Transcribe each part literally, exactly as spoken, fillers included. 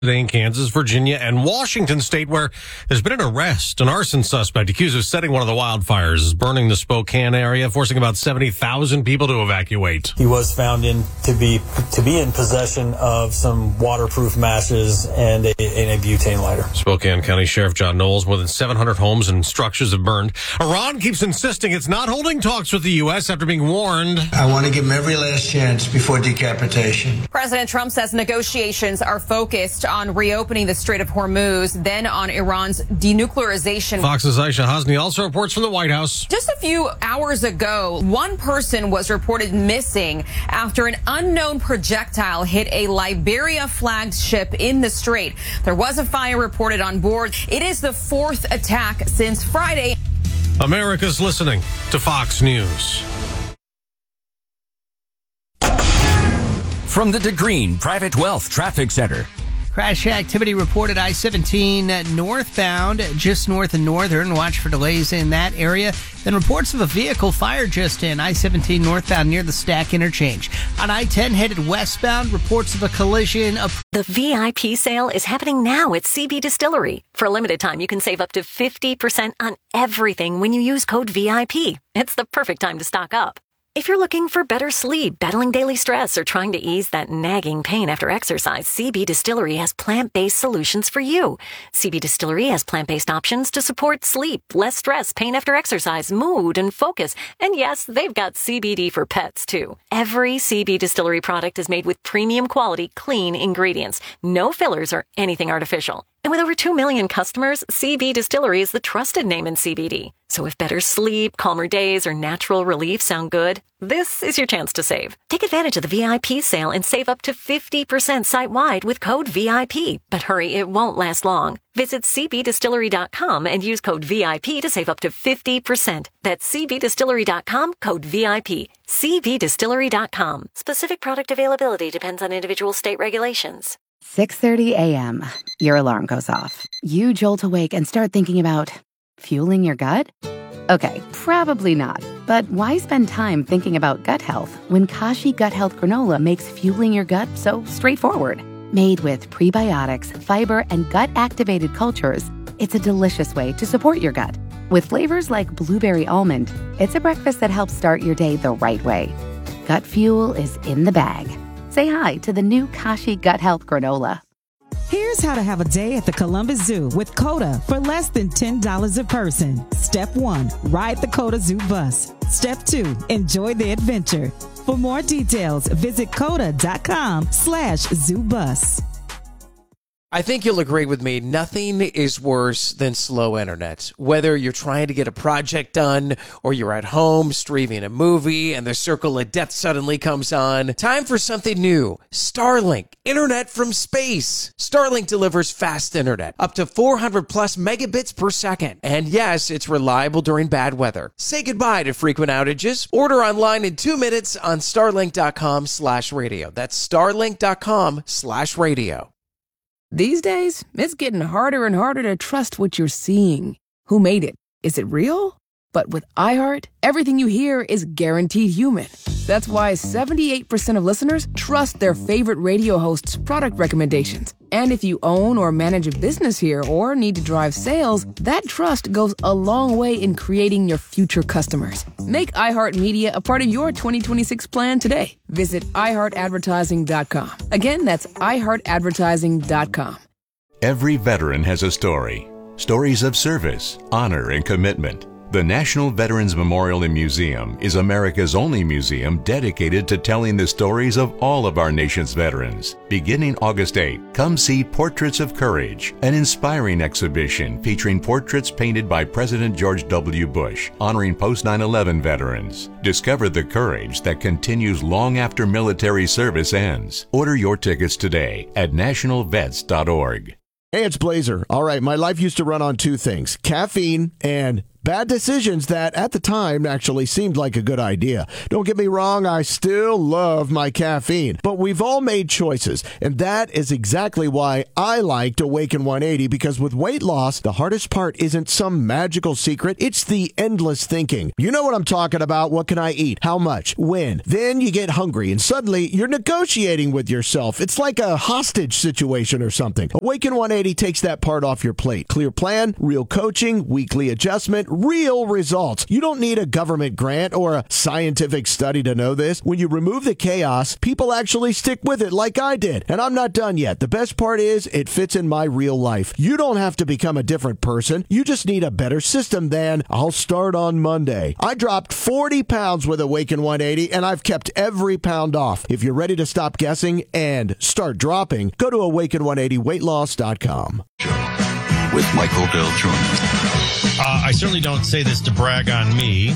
Today in Kansas, Virginia, and Washington state, where there's been an arrest. An arson suspect accused of setting one of the wildfires is burning the Spokane area, forcing about seventy thousand people to evacuate. He was found in to be to be in possession of some waterproof matches and a, and a butane lighter. Spokane County Sheriff John Knowles, more than seven hundred homes and structures have burned. Iran keeps insisting it's not holding talks with the U S after being warned. I want to give them every last chance before decapitation. President Trump says negotiations are focused on reopening the Strait of Hormuz, then on Iran's denuclearization. Fox's Aisha Hasni also reports from the White House. Just a few hours ago, one person was reported missing after an unknown projectile hit a Liberia flagged ship in the strait. There was a fire reported on board. It is the fourth attack since Friday. America's listening to Fox News. From the DeGreen Private Wealth Traffic Center. Crash activity reported I seventeen northbound, just north of Northern. Watch for delays in that area. Then reports of a vehicle fire just in I seventeen northbound near the Stack interchange. On I ten headed westbound, reports of a collision. Of- the V I P sale is happening now at C B Distillery. For a limited time, you can save up to fifty percent on everything when you use code V I P. It's the perfect time to stock up. If you're looking for better sleep, battling daily stress, or trying to ease that nagging pain after exercise, C B Distillery has plant-based solutions for you. C B Distillery has plant-based options to support sleep, less stress, pain after exercise, mood, and focus. And yes, they've got C B D for pets, too. Every C B Distillery product is made with premium quality, clean ingredients. No fillers or anything artificial. And with over two million customers, C B Distillery is the trusted name in C B D. So if better sleep, calmer days, or natural relief sound good, this is your chance to save. Take advantage of the V I P sale and save up to fifty percent site-wide with code V I P. But hurry, it won't last long. Visit C B distillery dot com and use code V I P to save up to fifty percent. That's C B distillery dot com, code V I P. C B distillery dot com. Specific product availability depends on individual state regulations. six thirty a.m. Your alarm goes off. You jolt awake and start thinking about fueling your gut? Okay, probably not. But why spend time thinking about gut health when Kashi Gut Health Granola makes fueling your gut so straightforward? Made with prebiotics, fiber, and gut-activated cultures, it's a delicious way to support your gut. With flavors like blueberry almond, it's a breakfast that helps start your day the right way. Gut fuel is in the bag. Say hi to the new Kashi Gut Health Granola. Here's how to have a day at the Columbus Zoo with COTA for less than ten dollars a person. Step one, ride the COTA Zoo bus. Step two, enjoy the adventure. For more details, visit coda.com slash zoo bus. I think you'll agree with me, nothing is worse than slow internet. Whether you're trying to get a project done or you're at home streaming a movie and the circle of death suddenly comes on, time for something new. Starlink, internet from space. Starlink delivers fast internet, up to four hundred plus megabits per second. And yes, it's reliable during bad weather. Say goodbye to frequent outages. Order online in two minutes on starlink.com slash radio. That's starlink.com slash radio. These days, it's getting harder and harder to trust what you're seeing. Who made it? Is it real? But with iHeart, everything you hear is guaranteed human. That's why seventy-eight percent of listeners trust their favorite radio host's product recommendations. And if you own or manage a business here or need to drive sales, that trust goes a long way in creating your future customers. Make iHeartMedia a part of your twenty twenty-six plan today. Visit i heart advertising dot com. Again, that's i heart advertising dot com. Every veteran has a story. Stories of service, honor, and commitment. The National Veterans Memorial and Museum is America's only museum dedicated to telling the stories of all of our nation's veterans. Beginning August eighth, come see Portraits of Courage, an inspiring exhibition featuring portraits painted by President George W. Bush, honoring post nine eleven veterans. Discover the courage that continues long after military service ends. Order your tickets today at national vets dot org. Hey, it's Blazer. All right, my life used to run on two things, caffeine and Bad decisions that at the time actually seemed like a good idea. Don't get me wrong, I still love my caffeine, but we've all made choices, and that is exactly why I liked Awaken one eighty, because with weight loss, the hardest part isn't some magical secret, it's the endless thinking. You know what I'm talking about. What can I eat? How much? When? Then you get hungry, and suddenly you're negotiating with yourself. It's like a hostage situation or something. Awaken one eighty takes that part off your plate. Clear plan, real coaching, weekly adjustment, real results. You don't need a government grant or a scientific study to know this. When you remove the chaos, people actually stick with it like I did. And I'm not done yet. The best part is it fits in my real life. You don't have to become a different person. You just need a better system than I'll start on Monday. I dropped forty pounds with Awaken one eighty, and I've kept every pound off. If you're ready to stop guessing and start dropping, go to awaken one eighty weight loss dot com. With Michael Bell Jordan. Uh, I certainly don't say this to brag on me,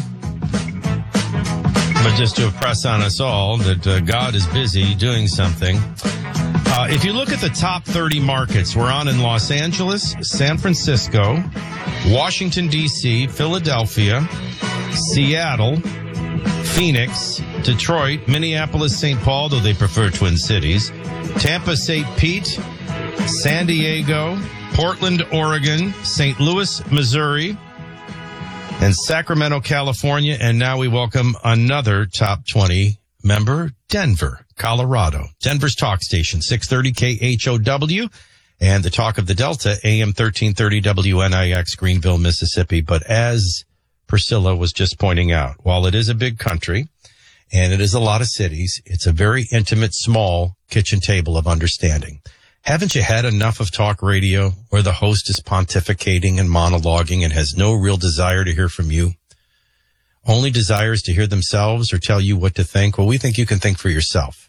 but just to impress on us all that uh, God is busy doing something. Uh, if you look at the top thirty markets, we're on in Los Angeles, San Francisco, Washington, D C, Philadelphia, Seattle, Phoenix, Detroit, Minneapolis, Saint Paul, though they prefer Twin Cities, Tampa, Saint Pete, San Diego, Portland, Oregon, Saint Louis, Missouri, and Sacramento, California. And now we welcome another top twenty member, Denver, Colorado. Denver's talk station, six thirty K H O W, and the talk of the Delta, A M thirteen thirty W N I X, Greenville, Mississippi. But as Priscilla was just pointing out, while it is a big country and it is a lot of cities, it's a very intimate, small kitchen table of understanding. Haven't you had enough of talk radio where the host is pontificating and monologuing and has no real desire to hear from you? Only desires to hear themselves or tell you what to think? Well, we think you can think for yourself.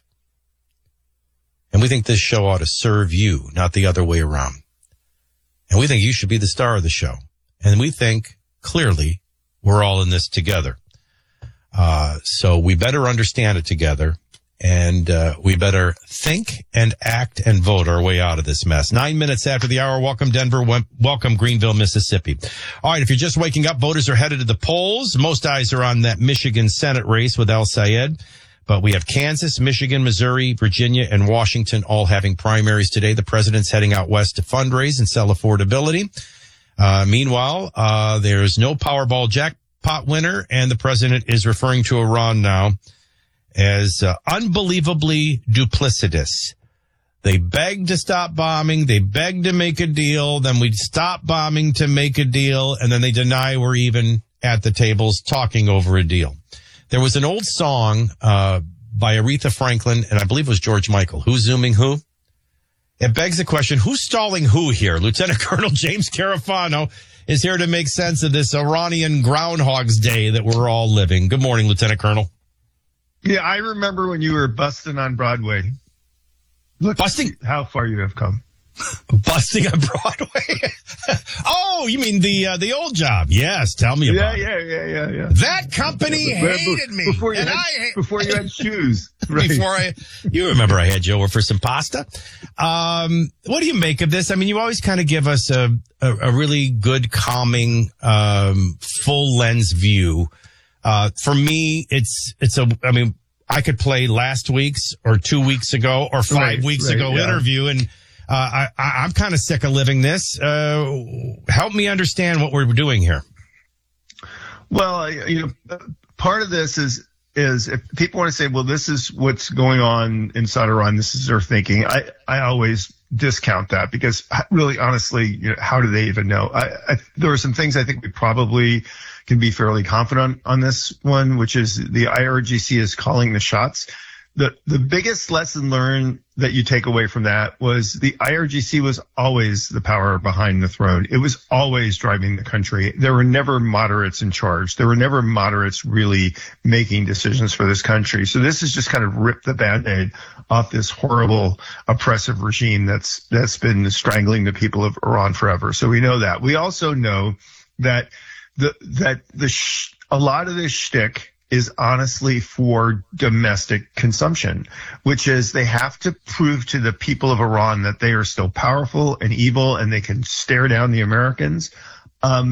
And we think this show ought to serve you, not the other way around. And we think you should be the star of the show. And we think, clearly, we're all in this together. Uh, so we better understand it together. And uh, we better think and act and vote our way out of this mess. Nine minutes after the hour, welcome Denver, welcome Greenville, Mississippi. All right, if you're just waking up, voters are headed to the polls. Most eyes are on that Michigan Senate race with El Sayed. But we have Kansas, Michigan, Missouri, Virginia, and Washington all having primaries today. The president's heading out west to fundraise and sell affordability. Uh, meanwhile, uh, there's no Powerball jackpot winner, and the president is referring to Iran now as uh, unbelievably duplicitous. They begged to stop bombing. They begged to make a deal. Then we'd stop bombing to make a deal. And then they deny we're even at the tables talking over a deal. There was an old song uh by Aretha Franklin, and I believe it was George Michael. Who's zooming who? It begs the question, who's stalling who here? Lieutenant Colonel James Carafano is here to make sense of this Iranian Groundhog's Day that we're all living. Good morning, Lieutenant Colonel. Yeah, I remember when you were busting on Broadway. Look busting how far you have come. Busting on Broadway? Oh, you mean the uh, the old job? Yes, tell me about yeah, it. Yeah, yeah, yeah, yeah. That company yeah, hated me. Before you, and had, I, before you had shoes. Right. Before I, you remember I had you over for some pasta. Um, what do you make of this? I mean, you always kind of give us a, a, a really good, calming, um, full lens view. Uh, for me, it's, it's a, I mean, I could play last week's or two weeks ago or five right, weeks right, ago yeah. interview. And, uh, I, I'm kind of sick of living this. Uh, help me understand what we're doing here. Well, you know, part of this is, is if people want to say, well, this is what's going on inside Iran, this is their thinking. I, I always discount that because really, honestly, you know, how do they even know? I, I, there are some things I think we probably can be fairly confident on this one, which is the I R G C is calling the shots. The the biggest lesson learned that you take away from that was the I R G C was always the power behind the throne. It was always driving the country. There were never moderates in charge. There were never moderates really making decisions for this country. So this has just kind of ripped the Band-Aid off this horrible, oppressive regime that's that's been strangling the people of Iran forever. So we know that. We also know that the that the sh- a lot of this shtick is honestly for domestic consumption, which is they have to prove to the people of Iran that they are still powerful and evil and they can stare down the Americans. Um,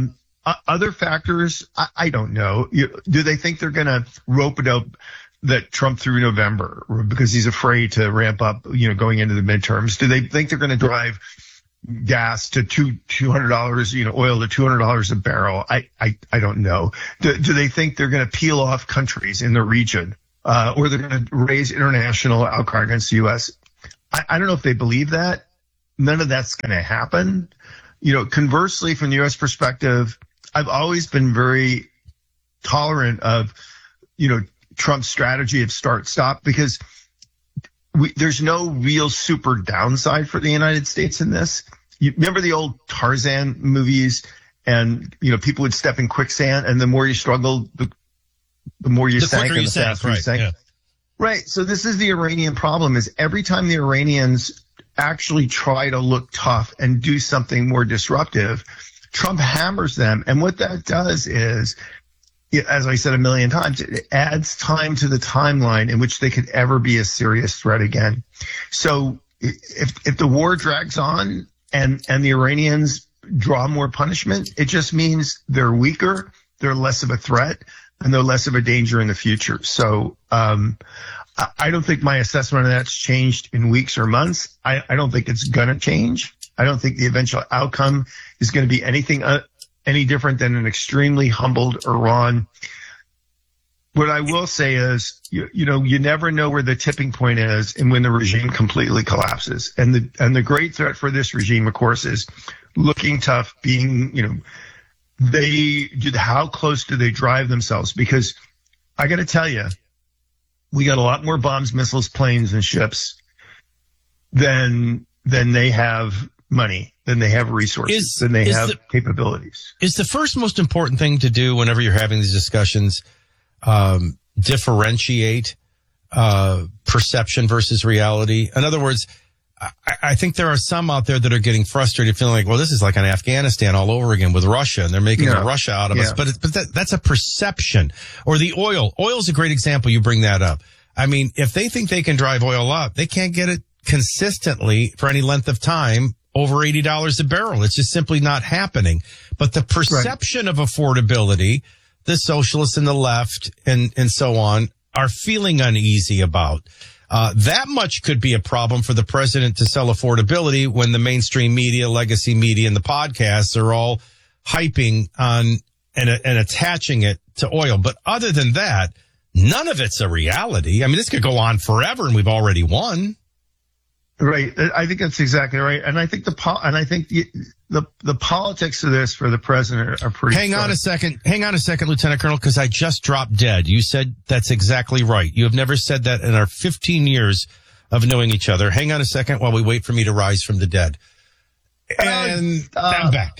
uh, other factors, I, I don't know. You, do they think they're going to rope it up that Trump through November because he's afraid to ramp up, you know, going into the midterms? Do they think they're going to drive gas to two two hundred dollars, you know, oil to two hundred dollars a barrel? I I, I don't know. Do, do they think they're going to peel off countries in the region, uh, or they're going to raise international outcry against the U S? I, I don't know if they believe that. None of that's going to happen. You know, conversely, from the U S perspective, I've always been very tolerant of, you know, Trump's strategy of start stop, because we, there's no real super downside for the United States in this. You remember the old Tarzan movies, and you know people would step in quicksand, and the more you struggled, the, the more you the sank, and you the sank, faster right, you sank. Yeah. Right. So this is the Iranian problem: is every time the Iranians actually try to look tough and do something more disruptive, Trump hammers them, and what that does is, as I said a million times, it adds time to the timeline in which they could ever be a serious threat again. So if if the war drags on and, and the Iranians draw more punishment, it just means they're weaker, they're less of a threat, and they're less of a danger in the future. So um, I, I don't think my assessment of that's changed in weeks or months. I, I don't think it's going to change. I don't think the eventual outcome is going to be anything uh, any different than an extremely humbled Iran. What I will say is, you, you know, you never know where the tipping point is and when the regime completely collapses. And the and the great threat for this regime, of course, is looking tough, being, you know, they how close do they drive themselves? Because I got to tell you, we got a lot more bombs, missiles, planes, and ships than than they have money, than they have resources, Is- than they is have the- capabilities. Is the first most important thing to do whenever you're having these discussions um, differentiate uh, perception versus reality? In other words, I, I think there are some out there that are getting frustrated, feeling like, well, this is like an Afghanistan all over again with Russia, and they're making Yeah. a Russia out of us. Yeah. But it, but that, that's a perception. Or the oil. Oil's a great example. You bring that up. I mean, if they think they can drive oil up, they can't get it consistently for any length of time over eighty dollars a barrel. It's just simply not happening. But the perception of affordability, the socialists and the left and, and so on are feeling uneasy about. Uh, that much could be a problem for the president to sell affordability when the mainstream media, legacy media, and the podcasts are all hyping on and, and attaching it to oil. But other than that, none of it's a reality. I mean, this could go on forever and we've already won. Right. I think that's exactly right. And I think the po- and I think the, the the politics of this for the president are pretty. Hang on tough. a second. Hang on a second, Lieutenant Colonel, because I just dropped dead. You said that's exactly right. You have never said that in our fifteen years of knowing each other. Hang on a second while we wait for me to rise from the dead. And uh, I'm back.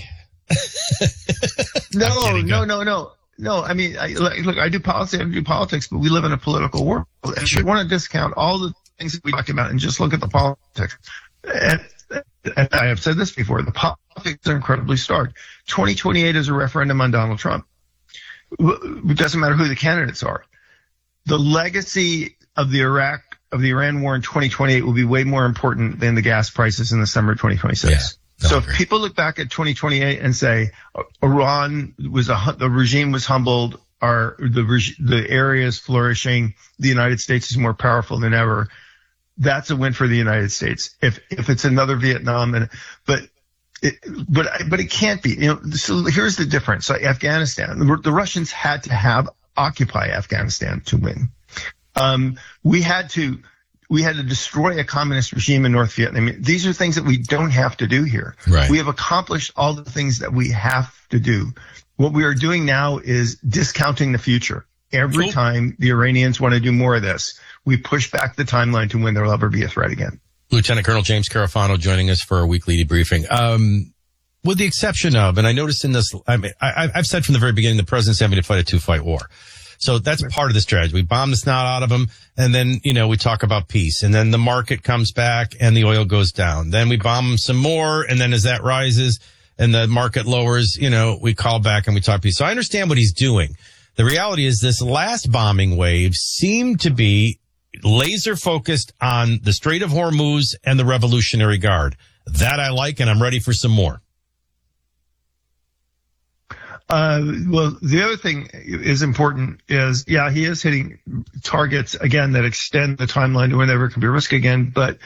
No, kidding, no, go. no, no, no. I mean, I, look, I do policy, I do politics, but we live in a political world. And if you want to discount all the things that we talked about and just look at the politics, and, and I have said this before, the politics are incredibly stark. twenty twenty-eight is a referendum on Donald Trump. It doesn't matter who the candidates are. The legacy of the Iraq, of the Iran war in twenty twenty-eight will be way more important than the gas prices in the summer of twenty twenty-six. Yeah. So if people look back at twenty twenty-eight and say Iran was a, the regime was humbled, our the reg, the area is flourishing, the United States is more powerful than ever, that's a win for the United States. If if it's another Vietnam, and but it, but but it can't be. You know, so here's the difference. So Afghanistan, the, the Russians had to have occupy Afghanistan to win. Um, we had to. We had to destroy a communist regime in North Vietnam. I mean, these are things that we don't have to do here. Right. We have accomplished all the things that we have to do. What we are doing now is discounting the future. Every Cool. time the Iranians want to do more of this, we push back the timeline to when there will ever be a threat again. Lieutenant Colonel James Carafano joining us for our weekly debriefing. Um, with the exception of, and I noticed in this, I mean, I, I've said from the very beginning, the president's having to fight a two-fight war. So that's part of the strategy. We bomb the snot out of them, and then, you know, we talk about peace. And then the market comes back and the oil goes down. Then we bomb them some more, and then as that rises and the market lowers, you know, we call back and we talk peace. So I understand what he's doing. The reality is this last bombing wave seemed to be laser focused on the Strait of Hormuz and the Revolutionary Guard. That I like, and I'm ready for some more. Uh, well, the other thing is important is, yeah, he is hitting targets again that extend the timeline to whenever it can be risk again. But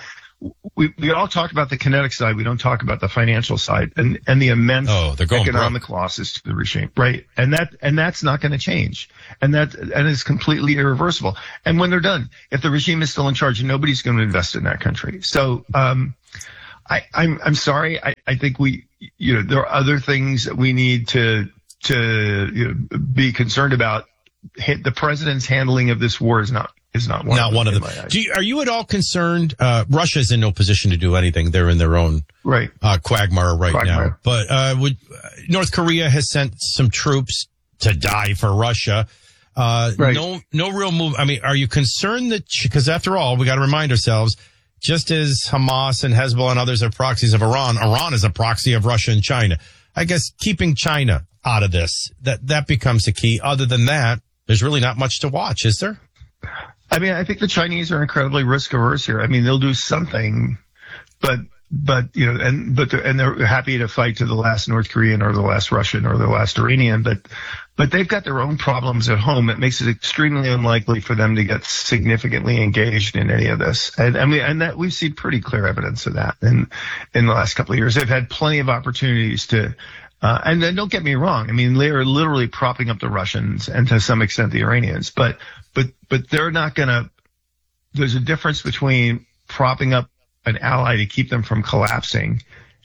we we all talk about the kinetic side. We don't talk about the financial side and, and the immense oh, they're going economic broke. losses to the regime, right? And that and that's not going to change. And that and it's completely irreversible. And when they're done, if the regime is still in charge, nobody's going to invest in that country. So, um, I, I'm I'm sorry. I, I think we, you know, there are other things that we need to to you know, be concerned about. The president's handling of this war is not is not one not of them, one of them. Do you, are you at all concerned? Uh, Russia's in no position to do anything. They're in their own right uh, quagmire right quagmire. now. But uh, would, uh, North Korea has sent some troops to die for Russia. Uh, right. No, no real move. I mean, are you concerned that? Because after all, we got to remind ourselves. Just as Hamas and Hezbollah and others are proxies of Iran, Iran is a proxy of Russia and China. I guess keeping China out of this, that, that becomes the key. Other than that, there's really not much to watch, is there? I mean, I think the Chinese are incredibly risk averse here. I mean, they'll do something, but, but, you know, and, but, they're, and they're happy to fight to the last North Korean or the last Russian or the last Iranian, but, but they've got their own problems at home. It makes it extremely unlikely for them to get significantly engaged in any of this. And, and we, and that we've seen pretty clear evidence of that in, in the last couple of years. They've had plenty of opportunities to, Uh, and then don't get me wrong. I mean, they are literally propping up the Russians and to some extent the Iranians, but, but, but they're not going to, there's a difference between propping up an ally to keep them from collapsing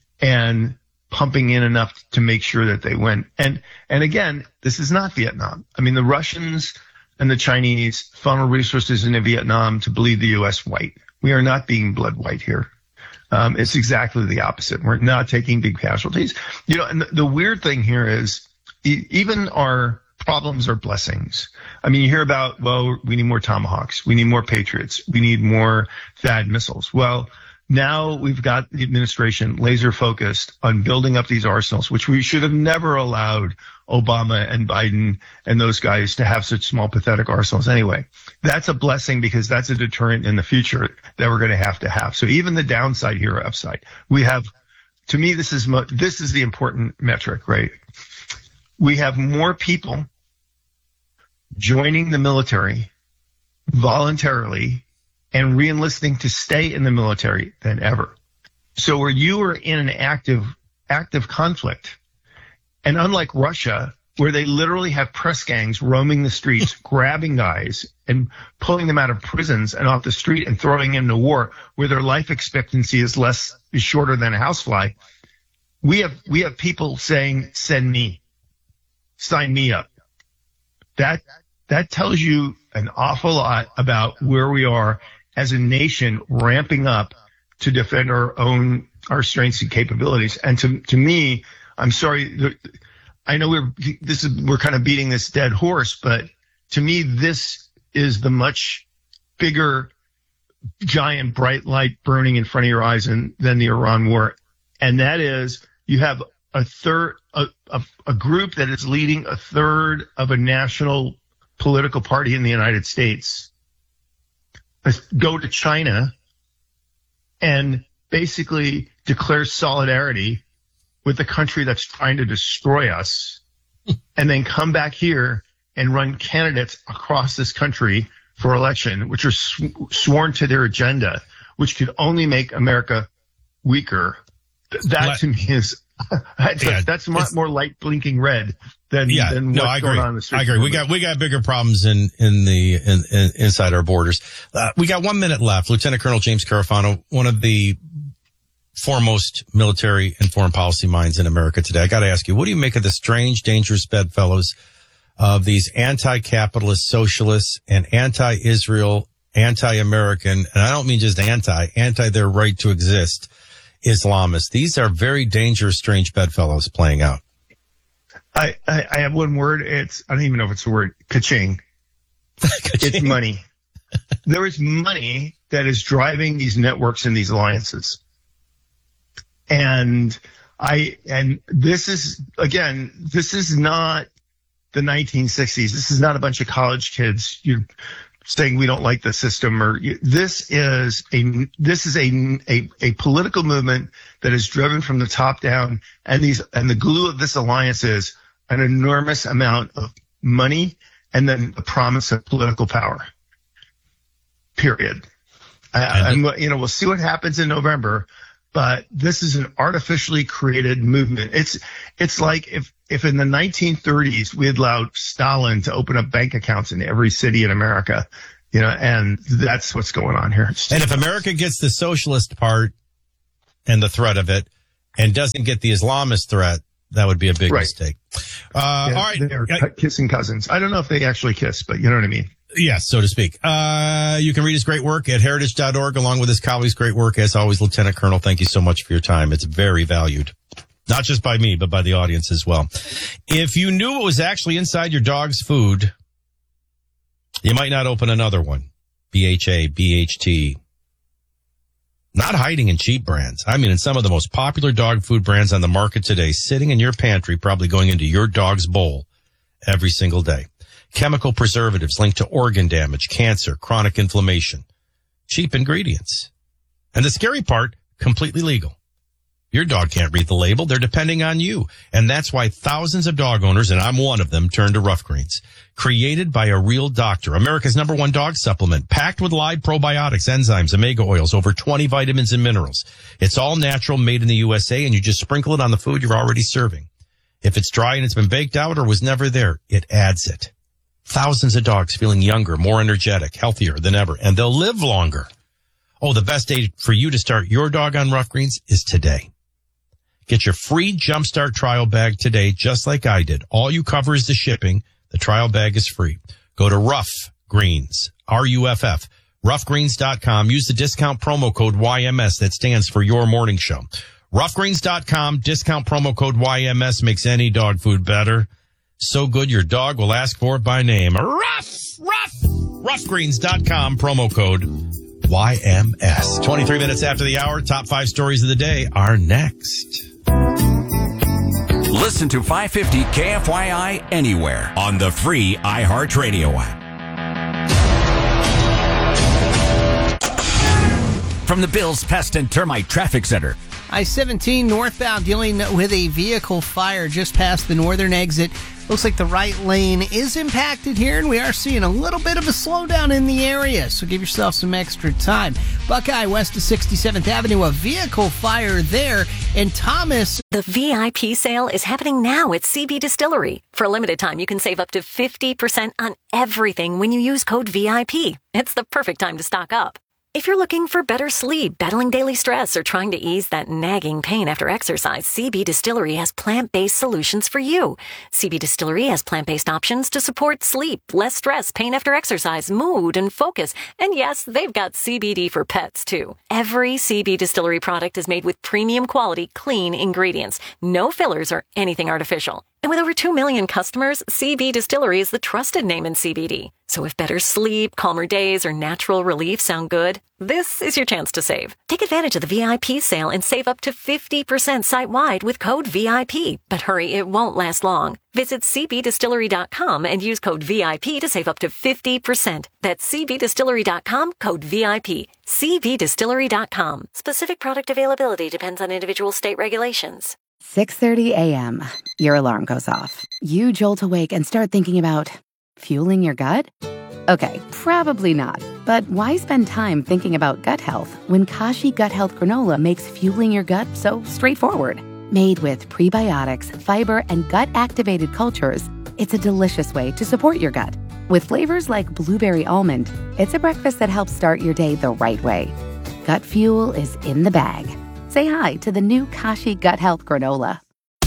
and pumping in enough to make sure that they win. And, and again, this is not Vietnam. I mean, the Russians and the Chinese funnel resources into Vietnam to bleed the U S white. We are not being blood white here. Um, it's exactly the opposite. We're not taking big casualties. You know, and the, the weird thing here is e- even our problems are blessings. I mean, you hear about, well, we need more Tomahawks. We need more Patriots. We need more T H A A D missiles. Well, now we've got the administration laser focused on building up these arsenals, which we should have never allowed Obama and Biden and those guys to have such small, pathetic arsenals anyway. That's a blessing because that's a deterrent in the future that we're going to have to have. So even the downside here or upside, we have, to me, this is, mo- this is the important metric, right? We have more people joining the military voluntarily and reenlisting to stay in the military than ever. So where you are in an active, active conflict, and unlike Russia, where they literally have press gangs roaming the streets, grabbing guys and pulling them out of prisons and off the street and throwing them into war, where their life expectancy is less, is shorter than a housefly. We have, we have people saying, send me, sign me up. That, that tells you an awful lot about where we are as a nation ramping up to defend our own, our strengths and capabilities. And to, to me, I'm sorry, I know we're, this is, we're kind of beating this dead horse, but to me, this is the much bigger, giant, bright light burning in front of your eyes than, than the Iran war. And that is, you have a third, a, a, a group that is leading a third of a national political party in the United States go to China and basically declare solidarity with the country that's trying to destroy us, and then come back here and run candidates across this country for election, which are sw- sworn to their agenda, which could only make America weaker. Th- that Let, to me is that's, yeah, that's much more light blinking red than, yeah, than no, what's I agree. going on in the street. I agree. We got we got bigger problems in in the in, in inside our borders. Uh, we got one minute left. Lieutenant Colonel James Carafano, one of the foremost military and foreign policy minds in America today. I got to ask you, what do you make of the strange, dangerous bedfellows of these anti-capitalist socialists and anti-Israel, anti-American, and I don't mean just anti, anti their right to exist Islamists? These are very dangerous, strange bedfellows playing out. I, I, I have one word. It's, I don't even know if it's a word. Ka-ching. It's money. There is money that is driving these networks and these alliances. And I, and this is, again, this is not the nineteen sixties. This is not a bunch of college kids you're saying we don't like the system, or this is a, this is a, a, a political movement that is driven from the top down. And these, and the glue of this alliance is an enormous amount of money and then the promise of political power. Period. Uh, and, you know, we'll see what happens in November, but this is an artificially created movement. It's it's like if, if in the nineteen thirties we had allowed Stalin to open up bank accounts in every city in America, you know, and that's what's going on here. And if America gets the socialist part and the threat of it and doesn't get the Islamist threat, that would be a big right. mistake. Uh, yeah, all right. They're I, kissing cousins. I don't know if they actually kiss, but you know what I mean? Yes, so to speak. Uh, you can read his great work at heritage dot org along with his colleagues' great work. As always, Lieutenant Colonel, thank you so much for your time. It's very valued. Not just by me, but by the audience as well. If you knew what was actually inside your dog's food, you might not open another one. B H A, B H T. Not hiding in cheap brands. I mean, in some of the most popular dog food brands on the market today, sitting in your pantry, probably going into your dog's bowl every single day. Chemical preservatives linked to organ damage, cancer, chronic inflammation. Cheap ingredients. And the scary part, completely legal. Your dog can't read the label. They're depending on you. And that's why thousands of dog owners, and I'm one of them, turn to Rough Greens. Created by a real doctor. America's number one dog supplement. Packed with live probiotics, enzymes, omega oils, over twenty vitamins and minerals. It's all natural, made in the U S A, and you just sprinkle it on the food you're already serving. If it's dry and it's been baked out or was never there, it adds it. Thousands of dogs feeling younger, more energetic, healthier than ever, and they'll live longer. Oh, the best day for you to start your dog on Rough Greens is today. Get your free Jumpstart trial bag today, just like I did. All you cover is the shipping. The trial bag is free. Go to Rough Greens, R U F F, rough greens dot com. Use the discount promo code Y M S. That stands for Your Morning Show. rough greens dot com, discount promo code Y M S makes any dog food better. So good your dog will ask for it by name. Rough, rough, rough greens dot com, promo code Y M S. twenty-three minutes after the hour, top five stories of the day are next. Listen to five fifty K F Y I anywhere on the free iHeartRadio app. From the Bills Pest and Termite Traffic Center. I seventeen northbound dealing with a vehicle fire just past the northern exit. Looks like the right lane is impacted here, and we are seeing a little bit of a slowdown in the area, so give yourself some extra time. Buckeye west of sixty-seventh Avenue, a vehicle fire there, and Thomas. The V I P sale is happening now at C B Distillery. For a limited time, you can save up to fifty percent on everything when you use code V I P. It's the perfect time to stock up. If you're looking for better sleep, battling daily stress, or trying to ease that nagging pain after exercise, C B Distillery has plant-based solutions for you. C B Distillery has plant-based options to support sleep, less stress, pain after exercise, mood, and focus. And yes, they've got C B D for pets, too. Every C B Distillery product is made with premium quality, clean ingredients. No fillers or anything artificial. And with over two million customers, C B Distillery is the trusted name in C B D. So if better sleep, calmer days, or natural relief sound good, this is your chance to save. Take advantage of the V I P sale and save up to fifty percent site-wide with code V I P. But hurry, it won't last long. Visit c b distillery dot com and use code V I P to save up to fifty percent. That's c b distillery dot com, code V I P. c b distillery dot com. Specific product availability depends on individual state regulations. six thirty a.m. Your alarm goes off. You jolt awake and start thinking about fueling your gut? Okay, probably not. But why spend time thinking about gut health when Kashi Gut Health Granola makes fueling your gut so straightforward? Made with prebiotics, fiber, and gut-activated cultures, it's a delicious way to support your gut. With flavors like blueberry almond, it's a breakfast that helps start your day the right way. Gut fuel is in the bag. Say hi to the new Kashi Gut Health Granola.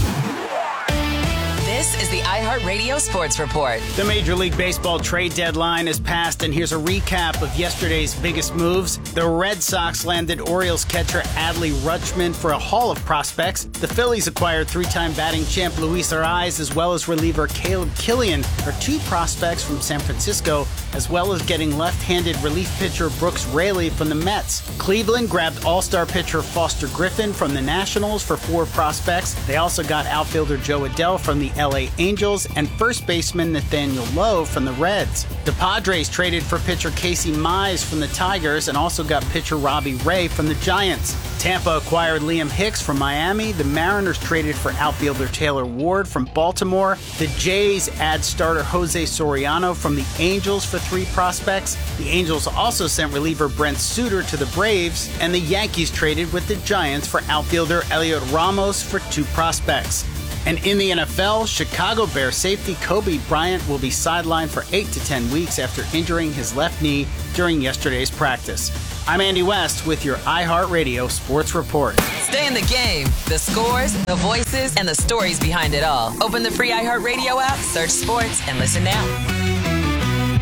This is the iHeartRadio Sports Report. The Major League Baseball trade deadline has passed, and here's a recap of yesterday's biggest moves. The Red Sox landed Orioles catcher Adley Rutschman for a haul of prospects. The Phillies acquired three-time batting champ Luis Arraez, as well as reliever Caleb Killian, are two prospects from San Francisco. as well as getting left-handed relief pitcher Brooks Raley from the Mets. Cleveland grabbed all-star pitcher Foster Griffin from the Nationals for four prospects. They also got outfielder Joe Adell from the L A Angels and first baseman Nathaniel Lowe from the Reds. The Padres traded for pitcher Casey Mize from the Tigers and also got pitcher Robbie Ray from the Giants. Tampa acquired Liam Hicks from Miami. The Mariners traded for outfielder Taylor Ward from Baltimore. The Jays add starter Jose Soriano from the Angels for three prospects. The Angels also sent reliever Brent Suter to the Braves, and the Yankees traded with the Giants for outfielder Elliot Ramos for two prospects. And in the N F L, Chicago Bears safety Kobe Bryant will be sidelined for eight to ten weeks after injuring his left knee during yesterday's practice. I'm Andy West with your iHeartRadio Sports Report. Stay in the game. The scores, the voices, and the stories behind it all. Open the free iHeartRadio app, search sports, and listen now.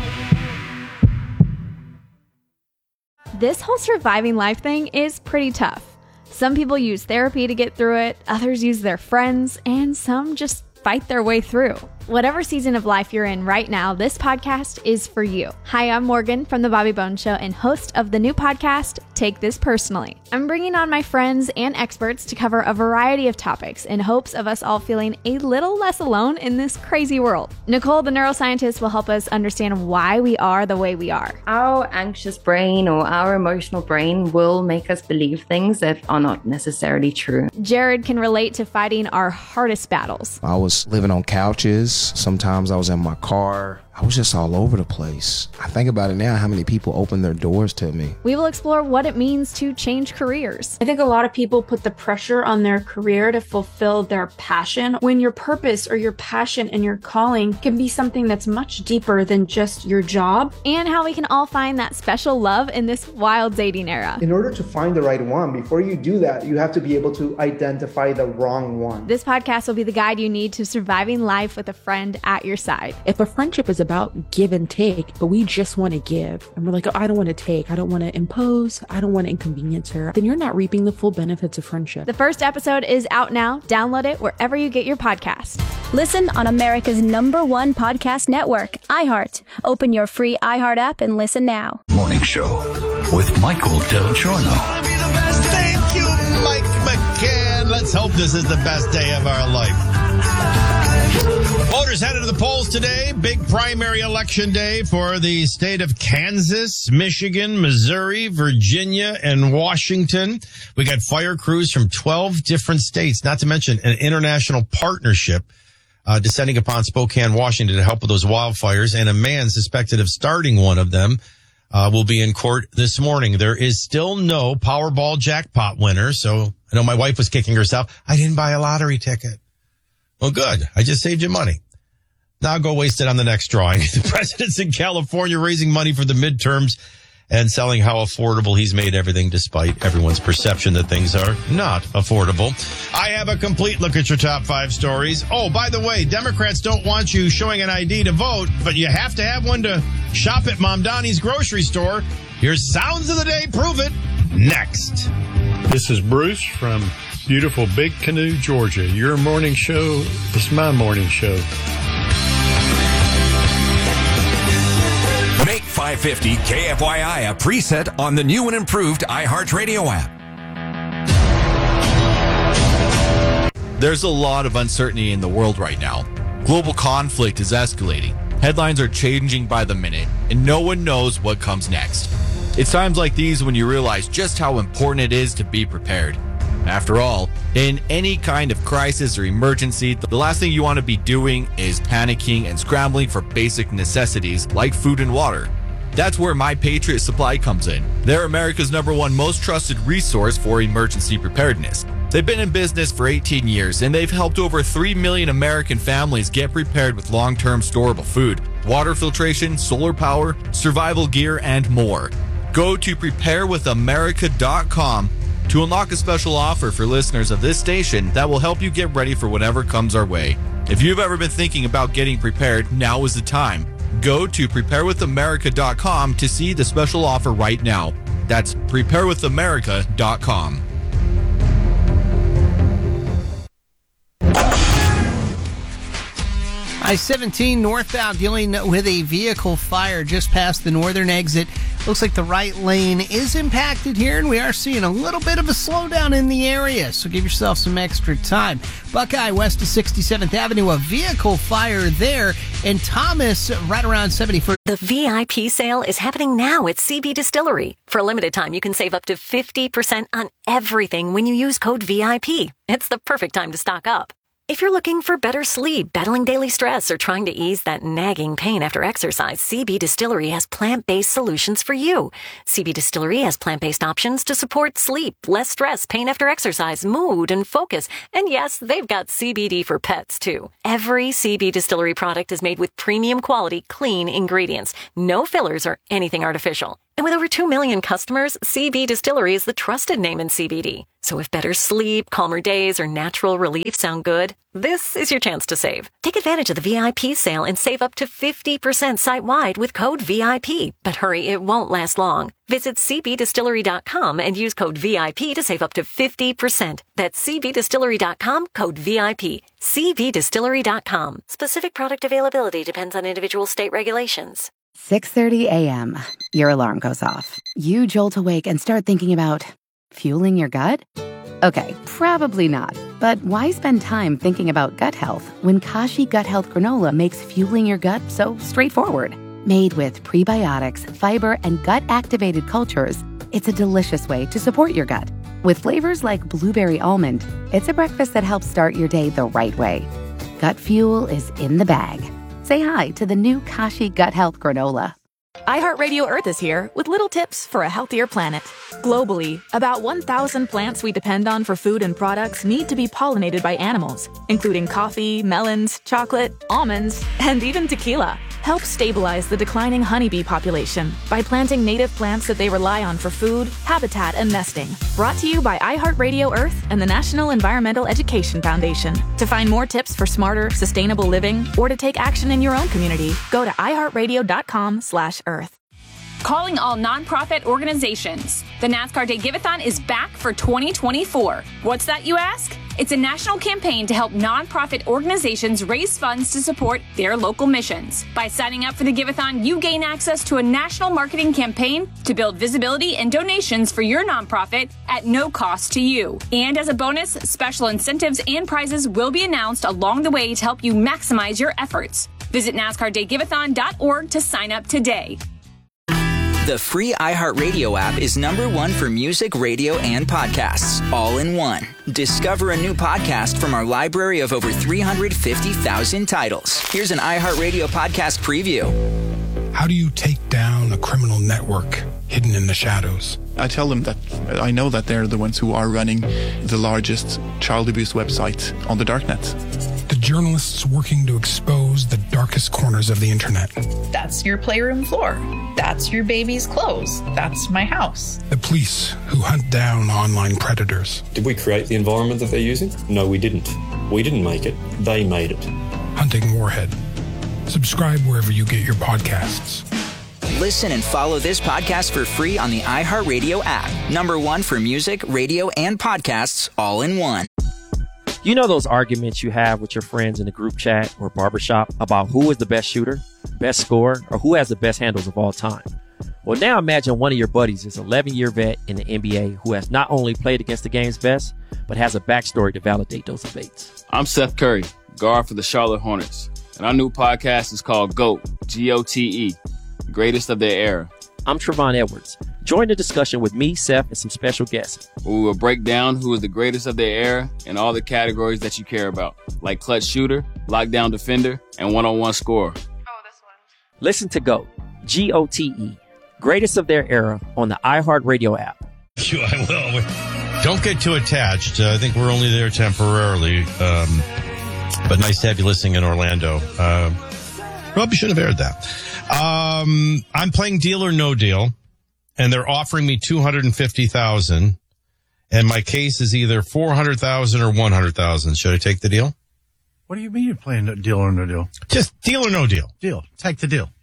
This whole surviving life thing is pretty tough. Some people use therapy to get through it, others use their friends, and some just fight their way through. Whatever season of life you're in right now, this podcast is for you. Hi, I'm Morgan from The Bobby Bones Show and host of the new podcast, Take This Personally. I'm bringing on my friends and experts to cover a variety of topics in hopes of us all feeling a little less alone in this crazy world. Nicole, the neuroscientist, will help us understand why we are the way we are. Our anxious brain or our emotional brain will make us believe things that are not necessarily true. Jared can relate to fighting our hardest battles. I was living on couches. Sometimes I was in my car. I was just all over the place. I think about it now, how many people opened their doors to me. We will explore what it means to change careers. I think a lot of people put the pressure on their career to fulfill their passion, when your purpose or your passion and your calling can be something that's much deeper than just your job. And how we can all find that special love in this wild dating era. In order to find the right one, before you do that, you have to be able to identify the wrong one. This podcast will be the guide you need to surviving life with a friend at your side. If a friendship is about give and take, but we just want to give, and we're like, oh, I don't want to take, I don't want to impose, I don't want to inconvenience her, then you're not reaping the full benefits of friendship. The first episode is out now. Download it wherever you get your podcast. Listen on America's number one podcast network, iHeart. Open your free iHeart app and listen now. Morning Show with Michael Del Giorno. Thank you, Mike McCann. Let's hope this is the best day of our life. Voters headed to the polls today. Big primary election day for the state of Kansas, Michigan, Missouri, Virginia, and Washington. We got fire crews from twelve different states, not to mention an international partnership uh, descending upon Spokane, Washington to help with those wildfires. And a man suspected of starting one of them uh, will be in court this morning. There is still no Powerball jackpot winner. So I know my wife was kicking herself. I didn't buy a lottery ticket. Well, good. I just saved you money. Now I'll go waste it on the next drawing. The president's in California raising money for the midterms and selling how affordable he's made everything despite everyone's perception that things are not affordable. I have a complete look at your top five stories. Oh, by the way, Democrats don't want you showing an I D to vote, but you have to have one to shop at Mom Donnie's grocery store. Here's Sounds of the Day. Prove it. Next. This is Bruce from beautiful Big Canoe, Georgia. Your morning show is my morning show. Make five fifty K F Y I a preset on the new and improved iHeartRadio app. There's a lot of uncertainty in the world right now. Global conflict is escalating. Headlines are changing by the minute, and no one knows what comes next. It's times like these when you realize just how important it is to be prepared. After all, in any kind of crisis or emergency, the last thing you want to be doing is panicking and scrambling for basic necessities like food and water. That's where My Patriot Supply comes in. They're America's number one most trusted resource for emergency preparedness. They've been in business for eighteen years, and they've helped over three million American families get prepared with long-term storable food, water filtration, solar power, survival gear, and more. Go to prepare with america dot com to unlock a special offer for listeners of this station that will help you get ready for whatever comes our way. If you've ever been thinking about getting prepared, now is the time. Go to prepare with america dot com to see the special offer right now. That's prepare with america dot com. I seventeen northbound dealing with a vehicle fire just past the northern exit. Looks like the right lane is impacted here, and we are seeing a little bit of a slowdown in the area, so give yourself some extra time. Buckeye west of sixty-seventh Avenue, a vehicle fire there, and Thomas right around seventy-first. The V I P sale is happening now at C B Distillery. For a limited time, you can save up to fifty percent on everything when you use code V I P. It's the perfect time to stock up. If you're looking for better sleep, battling daily stress, or trying to ease that nagging pain after exercise, C B Distillery has plant-based solutions for you. C B Distillery has plant-based options to support sleep, less stress, pain after exercise, mood, and focus. And yes, they've got C B D for pets, too. Every C B Distillery product is made with premium quality, clean ingredients. No fillers or anything artificial. And with over two million customers, C B Distillery is the trusted name in C B D. So if better sleep, calmer days, or natural relief sound good, this is your chance to save. Take advantage of the V I P sale and save up to fifty percent site-wide with code V I P. But hurry, it won't last long. Visit C B distillery dot com and use code V I P to save up to fifty percent. That's C B distillery dot com, code V I P. C B distillery dot com. Specific product availability depends on individual state regulations. six thirty a.m. Your alarm goes off. You jolt awake and start thinking about fueling your gut? Okay, probably not. But why spend time thinking about gut health when Kashi Gut Health Granola makes fueling your gut so straightforward? Made with prebiotics, fiber, and gut-activated cultures, it's a delicious way to support your gut. With flavors like blueberry almond, it's a breakfast that helps start your day the right way. Gut fuel is in the bag. Say hi to the new Kashi Gut Health Granola. iHeartRadio Earth is here with little tips for a healthier planet. Globally, about one thousand plants we depend on for food and products need to be pollinated by animals, including coffee, melons, chocolate, almonds, and even tequila. Help stabilize the declining honeybee population by planting native plants that they rely on for food, habitat, and nesting. Brought to you by iHeartRadio Earth and the National Environmental Education Foundation. To find more tips for smarter, sustainable living, or to take action in your own community, go to iHeartRadio.com slash Earth. Calling all nonprofit organizations. The NASCAR Day Give-A-thon is back for twenty twenty-four. What's that, you ask? It's a national campaign to help nonprofit organizations raise funds to support their local missions. By signing up for the Give-A-thon, you gain access to a national marketing campaign to build visibility and donations for your nonprofit at no cost to you. And as a bonus, special incentives and prizes will be announced along the way to help you maximize your efforts. Visit NASCAR Day Give A Thon dot org to sign up today. The free iHeartRadio app is number one for music, radio, and podcasts, all in one. Discover a new podcast from our library of over three hundred fifty thousand titles. Here's an iHeartRadio podcast preview. How do you take down a criminal network hidden in the shadows? I tell them that I know that they're the ones who are running the largest child abuse website on the darknet. The journalists working to expose the darkest corners of the internet. That's your playroom floor. That's your baby's clothes. That's my house. The police who hunt down online predators. Did we create the environment that they're using? No, we didn't. We didn't make it. They made it. Hunting Warhead. Subscribe wherever you get your podcasts. Listen and follow this podcast for free on the iHeartRadio app. Number one for music, radio, and podcasts, all in one. You know those arguments you have with your friends in the group chat or barbershop about who is the best shooter, best scorer, or who has the best handles of all time? Well, now imagine one of your buddies is an eleven-year vet in the N B A who has not only played against the game's best, but has a backstory to validate those debates. I'm Seth Curry, guard for the Charlotte Hornets, and our new podcast is called GOAT, G O T E, Greatest of Their Era. I'm Trevon Edwards. Join the discussion with me, Seth, and some special guests. We will break down who is the greatest of their era in all the categories that you care about, like clutch shooter, lockdown defender, and one-on-one scorer. Listen to GOAT, G O T E, Greatest of Their Era on the iHeartRadio app. I will. Don't get too attached. Uh, I think we're only there temporarily, um, but nice to have you listening in Orlando. Uh, probably should have aired that. Um, I'm playing Deal or No Deal, and they're offering me two hundred fifty thousand dollars, and my case is either four hundred thousand dollars or one hundred thousand dollars. Should I take the deal? What do you mean you're playing Deal or No Deal? Just Deal or No Deal. Deal. Take the deal.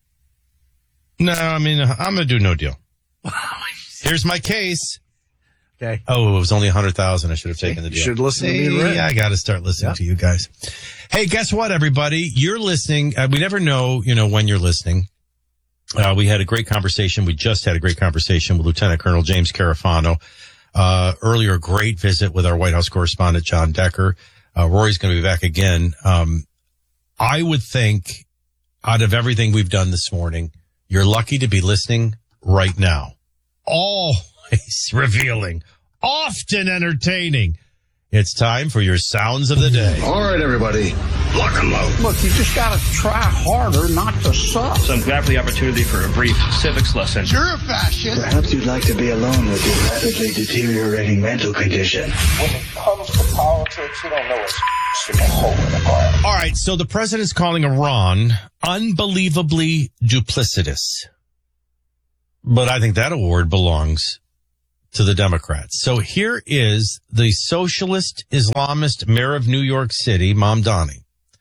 No, I mean, I'm going to do No Deal. Here's my case. Okay. Oh, it was only one hundred thousand. I should have taken the deal. You should listen to me and Red. Yeah, I got to start listening Yeah. to you guys. Hey, guess what, everybody? You're listening. Uh, we never know, you know, when you're listening. Uh, we had a great conversation. We just had a great conversation with Lieutenant Colonel James Carafano. Uh, earlier, a great visit with our White House correspondent, John Decker. Uh, Rory's going to be back again. Um, I would think out of everything we've done this morning, you're lucky to be listening right now. Always revealing, often entertaining. It's time for your sounds of the day. All right, everybody, lock and load. Look, you just got to try harder not to suck. So I'm glad for the opportunity for a brief civics lesson. You're a fascist. Perhaps you'd like to be alone with your rapidly deteriorating mental condition. When it comes to politics, you don't know what's in the hole in the bar. All right, so the president's calling Iran unbelievably duplicitous. But I think that award belongs to the Democrats. So here is the socialist Islamist mayor of New York City, Mamdani,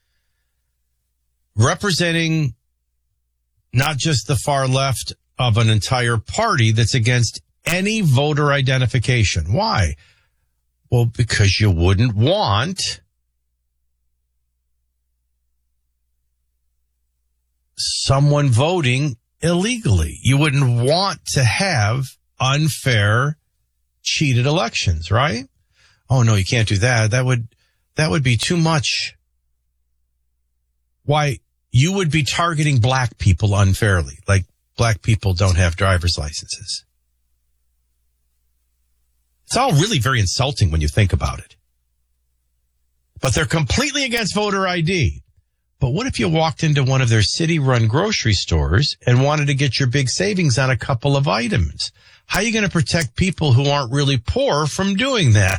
representing not just the far left of an entire party that's against any voter identification. Why? Well, because you wouldn't want someone voting illegally. You wouldn't want to have unfair, cheated elections, right? Oh no, you can't do that. That would, that would be too much. Why? You would be targeting black people unfairly. Like black people don't have driver's licenses. It's all really very insulting when you think about it. But they're completely against voter I D. But what if you walked into one of their city-run grocery stores and wanted to get your big savings on a couple of items? How are you going to protect people who aren't really poor from doing that?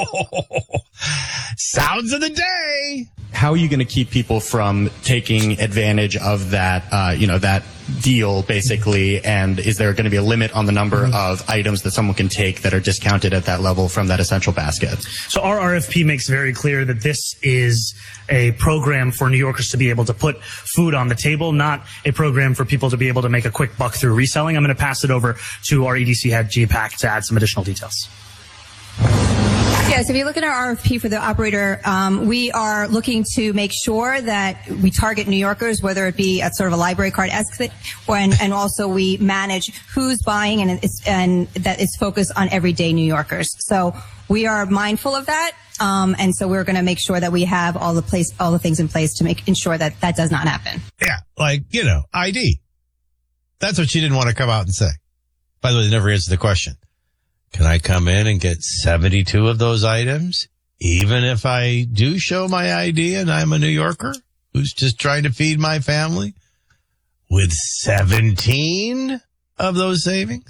Sounds of the day. How are you going to keep people from taking advantage of that, uh, you know, that deal, basically? And is there going to be a limit on the number mm-hmm. of items that someone can take that are discounted at that level from that essential basket? So our R F P makes very clear that this is a program for New Yorkers to be able to put food on the table, not a program for people to be able to make a quick buck through reselling. I'm going to pass it over to our E D C head, G PAC, to add some additional details. Yes, if you look at our R F P for the operator, um, we are looking to make sure that we target New Yorkers, whether it be at sort of a library card exit, when, and also we manage who's buying, and it's, and that is focused on everyday New Yorkers. So we are mindful of that, um, and so we're going to make sure that we have all the place, all the things in place to make ensure that that does not happen. Yeah, like you know, I D. That's what she didn't want to come out and say. By the way, they never answered the question. Can I come in and get seventy-two of those items, even if I do show my I D and I'm a New Yorker who's just trying to feed my family with seventeen of those savings?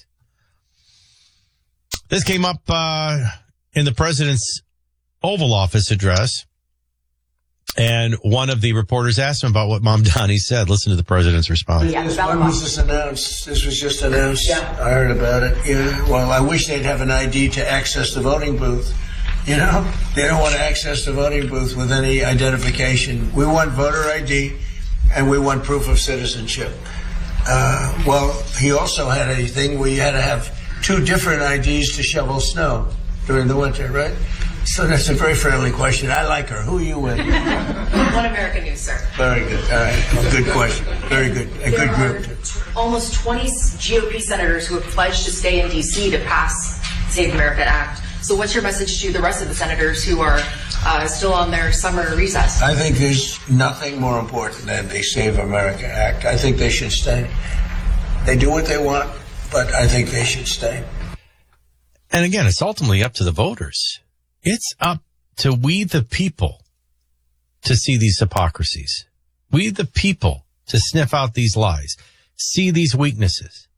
This came up uh, in the president's Oval Office address, and one of the reporters asked him about what Mamdani said. Listen to the president's response. Yes, when was this announced? This was just announced. Yeah. I heard about it. Yeah. Well, I wish they'd have an I D to access the voting booth. You know, they don't want to access the voting booth with any identification. We want voter I D, and we want proof of citizenship. Uh, well, he also had a thing where you had to have two different I Ds to shovel snow during the winter, right? So that's a very friendly question. I like her. Who are you with? One American News, sir. Very good. All right. Good question. Very good. A good group. Almost twenty G O P senators who have pledged to stay in D C to pass Save America Act. So what's your message to the rest of the senators who are uh, still on their summer recess? I think there's nothing more important than the Save America Act. I think they should stay. They do what they want, but I think they should stay. And again, it's ultimately up to the voters. It's up to we the people to see these hypocrisies. We the people to sniff out these lies, see these weaknesses.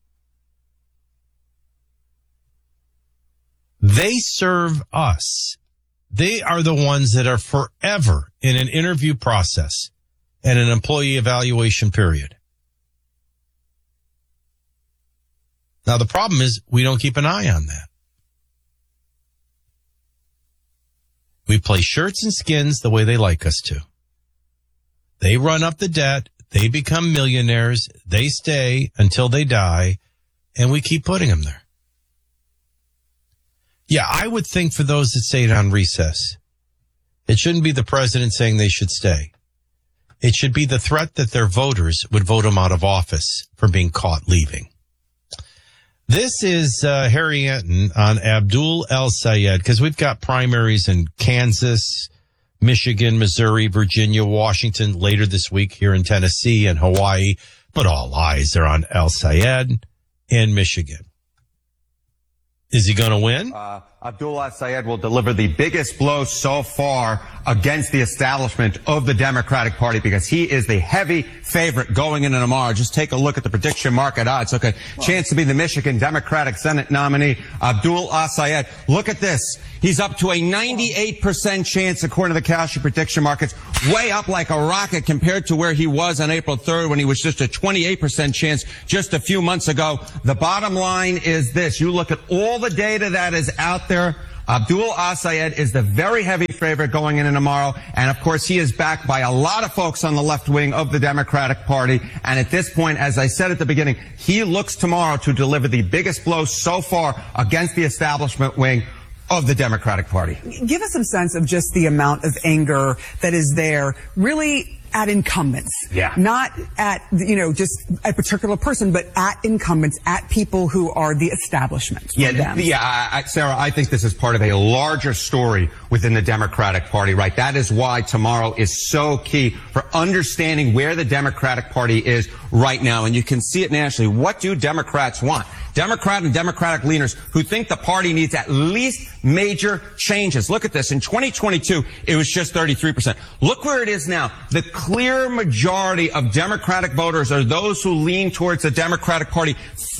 They serve us. They are the ones that are forever in an interview process and an employee evaluation period. Now, the problem is we don't keep an eye on that. We play shirts and skins the way they like us to. They run up the debt. They become millionaires. They stay until they die, and we keep putting them there. Yeah, I would think for those that say it on recess, it shouldn't be the president saying they should stay. It should be the threat that their voters would vote them out of office for being caught leaving. This is uh, Harry Anton on Abdul El-Sayed, because we've got primaries in Kansas, Michigan, Missouri, Virginia, Washington later this week here in Tennessee and Hawaii. But all eyes are on El-Sayed in Michigan. Is he going to win? Uh, Abdul El-Sayed will deliver the biggest blow so far against the establishment of the Democratic Party because he is the heavy favorite going into tomorrow. Just take a look at the prediction market odds. Look, a chance to be the Michigan Democratic Senate nominee, Abdul El-Sayed. Look at this. He's up to a ninety-eight percent chance according to the Kalshi prediction markets, way up like a rocket compared to where he was on April third when he was just a twenty-eight percent chance just a few months ago. The bottom line is this. You look at all the data that is out there. Abdul El-Sayed is the very heavy favorite going in tomorrow. And of course, he is backed by a lot of folks on the left wing of the Democratic Party. And at this point, as I said at the beginning, he looks tomorrow to deliver the biggest blow so far against the establishment wing of the Democratic Party. Give us some sense of just the amount of anger that is there, really at incumbents. Yeah. Not at, you know, just a particular person, but at incumbents, at people who are the establishment. Yeah, yeah, I, I, Sarah, I think this is part of a larger story within the Democratic Party, right? That is why tomorrow is so key for understanding where the Democratic Party is right now. And you can see it nationally. What do Democrats want? Democrat and Democratic leaders who think the party needs at least major changes. Look at this. In twenty twenty-two, it was just thirty-three percent. Look where it is now. The clear majority of Democratic voters are those who lean towards the Democratic Party.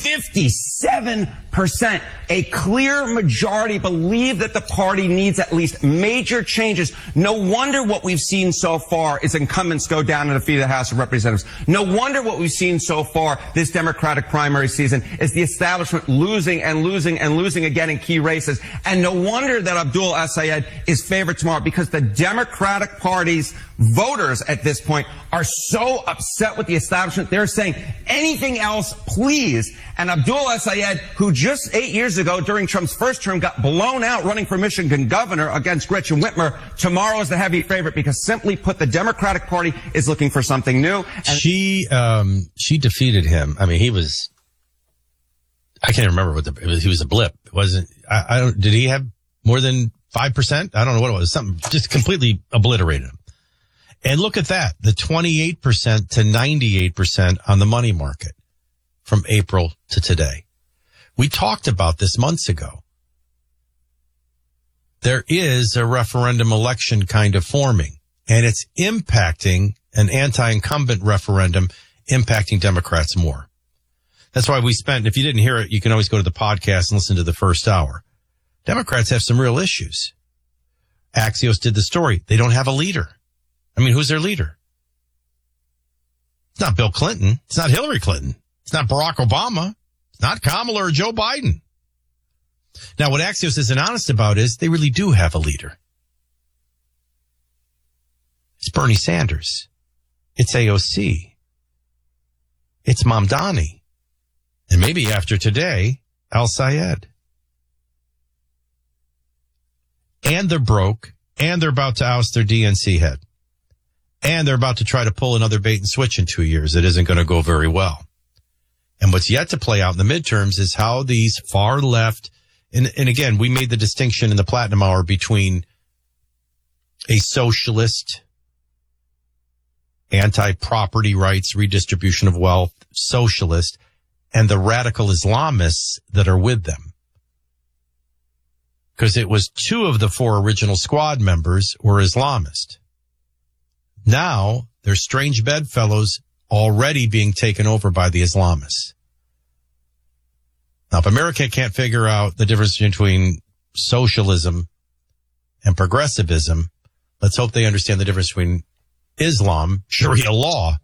fifty-seven percent. A clear majority believe that the party needs at least major changes. No wonder what we've seen so far is incumbents go down and defeat the House of Representatives. No wonder what we've seen so far this Democratic primary season is the establishment losing and losing and losing again in key races. And no wonder that Abdul El-Sayed is favored tomorrow because the Democratic Party's voters at this point are so upset with the establishment. They're saying anything else, please. And Abdul El-Sayed, who just eight years ago during Trump's first term got blown out running for Michigan governor against Gretchen Whitmer, tomorrow is the heavy favorite because simply put, the Democratic Party is looking for something new. And she, um, she defeated him. I mean, he was, I can't remember what the, it was, he was a blip. It wasn't, I, I don't, did he have more than five percent? I don't know what it was. Something just completely obliterated him. And look at that, the twenty-eight percent to ninety-eight percent on the money market from April to today. We talked about this months ago. There is a referendum election kind of forming, and it's impacting an anti-incumbent referendum, impacting Democrats more. That's why we spent, if you didn't hear it, you can always go to the podcast and listen to the first hour. Democrats have some real issues. Axios did the story. They don't have a leader. I mean, who's their leader? It's not Bill Clinton. It's not Hillary Clinton. It's not Barack Obama. It's not Kamala or Joe Biden. Now, what Axios isn't honest about is they really do have a leader. It's Bernie Sanders. It's A O C. It's Mamdani. And maybe after today, El-Sayed. And they're broke, and they're about to oust their D N C head. And they're about to try to pull another bait and switch in two years. It isn't going to go very well. And what's yet to play out in the midterms is how these far left, and, and again, we made the distinction in the Platinum Hour between a socialist, anti-property rights, redistribution of wealth, socialist, and the radical Islamists that are with them. Because it was two of the four original squad members were Islamist. Now, there's strange bedfellows already being taken over by the Islamists. Now, if America can't figure out the difference between socialism and progressivism, let's hope they understand the difference between Islam, Sharia law,